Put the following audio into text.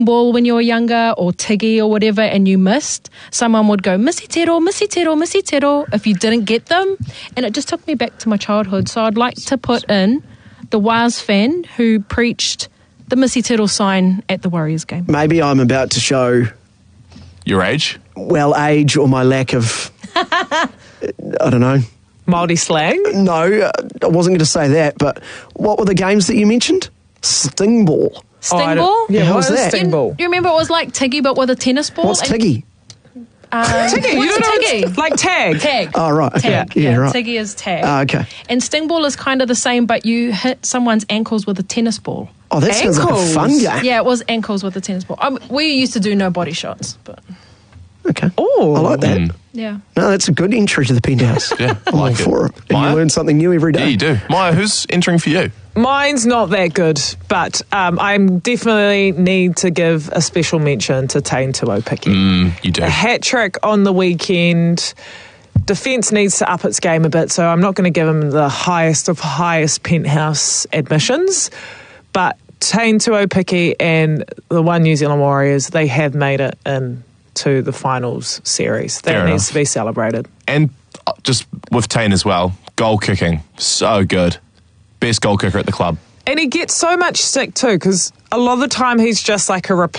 ball when you were younger, or Tiggy or whatever, and you missed, someone would go, Missy Tero, Missy Tero, Missy Tero, if you didn't get them. And it just took me back to my childhood. So I'd like to put in the Waz fan who preached the Missy Tero sign at the Warriors game. Maybe I'm about to show... Your age? Well, age or my lack of... I don't know. Māori slang? No, I wasn't going to say that, but what were the games that you mentioned? Sting ball. Sting ball? Yeah, What what was is that? sting ball? You remember it was like Tiggy but with a tennis ball? What's Tiggy? Tiggy, you What's don't know, Tiggy? like tag. Tag. Oh, right. Okay. Tag. Yeah, right. Tiggy is tag. Okay. And sting ball is kind of the same, but you hit someone's ankles with a tennis ball. Oh, that sounds like a Ankles. fun game. Yeah, it was ankles with a tennis ball. We used to do no body shots, but Okay. Oh. I like that. yeah. No, that's a good entry to the penthouse. Yeah, I I'm all like it. for it. And Maya? you learn something new every day. Yeah, you do. Maya, who's entering for you? Mine's not that good, but I definitely need to give a special mention to Tane Tuopiki. You do. A hat trick on the weekend. Defence needs to up its game a bit, so I'm not going to give him the highest of highest penthouse admissions. But Tane Tuopiki and the One New Zealand Warriors, they have made it into the finals series. That Fair needs enough. to be celebrated. And just with Tane as well, goal kicking, so good. Best goal kicker at the club. And he gets so much stick too, because a lot of the time he's just like a